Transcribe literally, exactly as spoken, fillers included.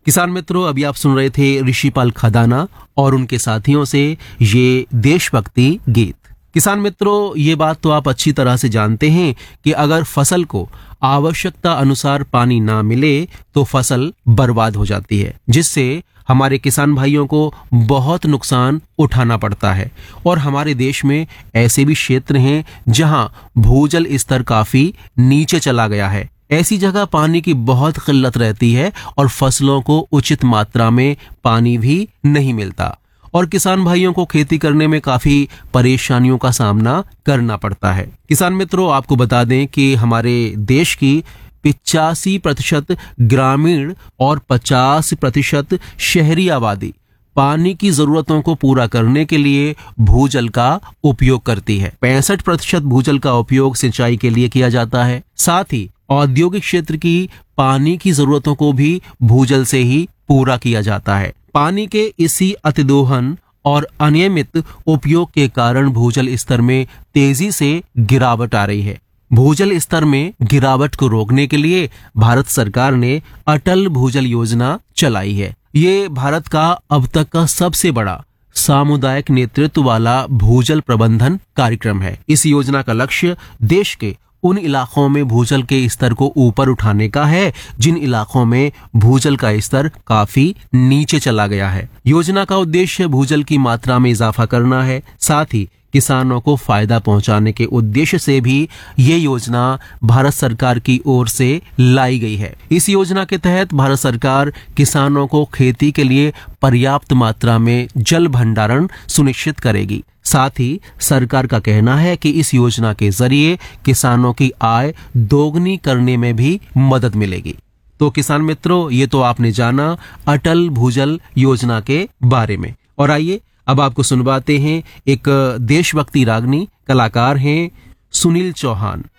किसान मित्रों, अभी आप सुन रहे थे ऋषिपाल खदाना और उनके साथियों से ये देशभक्ति गीत। किसान मित्रों, ये बात तो आप अच्छी तरह से जानते हैं कि अगर फसल को आवश्यकता अनुसार पानी ना मिले तो फसल बर्बाद हो जाती है, जिससे हमारे किसान भाइयों को बहुत नुकसान उठाना पड़ता है। और हमारे देश में ऐसे भी क्षेत्र हैं जहां भूजल स्तर काफी नीचे चला गया है। ऐसी जगह पानी की बहुत किल्लत रहती है और फसलों को उचित मात्रा में पानी भी नहीं मिलता और किसान भाइयों को खेती करने में काफी परेशानियों का सामना करना पड़ता है। किसान मित्रों, आपको बता दें कि हमारे देश की पिचासी प्रतिशत ग्रामीण और पचास प्रतिशत शहरी आबादी पानी की जरूरतों को पूरा करने के लिए भूजल का उपयोग करती है। पैंसठ प्रतिशत भूजल का उपयोग सिंचाई के लिए किया जाता है। साथ ही औद्योगिक क्षेत्र की पानी की जरूरतों को भी भूजल से ही पूरा किया जाता है। पानी के इसी अतिदोहन और अनियमित उपयोग के कारण भूजल स्तर में तेजी से गिरावट आ रही है। भूजल स्तर में गिरावट को रोकने के लिए भारत सरकार ने अटल भूजल योजना चलाई है। ये भारत का अब तक का सबसे बड़ा सामुदायिक नेतृत्व वाला भूजल प्रबंधन कार्यक्रम है। इस योजना का लक्ष्य देश के उन इलाकों में भूजल के स्तर को ऊपर उठाने का है जिन इलाकों में भूजल का स्तर काफी नीचे चला गया है। योजना का उद्देश्य भूजल की मात्रा में इजाफा करना है। साथ ही किसानों को फायदा पहुंचाने के उद्देश्य से भी ये योजना भारत सरकार की ओर से लाई गई है। इस योजना के तहत भारत सरकार किसानों को खेती के लिए पर्याप्त मात्रा में जल भंडारण सुनिश्चित करेगी। साथ ही सरकार का कहना है कि इस योजना के जरिए किसानों की आय दोगुनी करने में भी मदद मिलेगी। तो किसान मित्रों, ये तो आपने जाना अटल भूजल योजना के बारे में। और आइए अब आपको सुनवाते हैं एक देशभक्ति रागनी, कलाकार हैं सुनील चौहान।